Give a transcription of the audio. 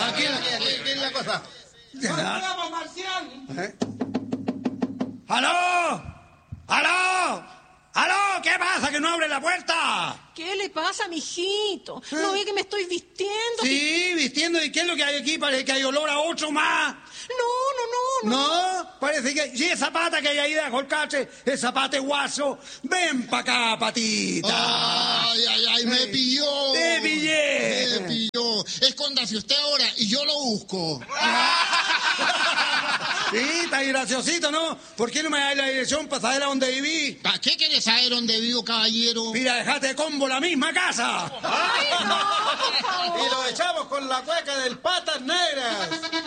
tranquila, ¿qué es la cosa? ¡Vamos, Marcial! ¡Aló! ¡Aló! ¡Aló! ¿Qué pasa? ¿Que no abre la puerta? ¿Qué le pasa, mijito? ¿No ve que me estoy vistiendo? Sí, vistiendo. ¿Y qué es lo que hay aquí? Parece que hay olor a otro más. No. ¿No? Parece que... Sí, esa pata que hay ahí de colcarse, esa pata guaso. Ven pa' acá, patita. Ay, me pilló. Te pillé. Me pilló. Escóndase usted ahora y yo lo busco. Sí, está graciosito, ¿no? ¿Por qué no me das la dirección para saber a dónde viví? ¿Para qué quieres saber dónde vivo, caballero? Mira, dejate de combo la misma casa. Ay, no, por favor. Y lo echamos con la cueca del Patas Negras.